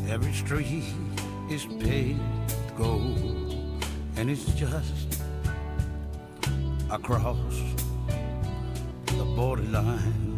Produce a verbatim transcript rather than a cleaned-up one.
Every street is paved gold, and it's just across the borderline.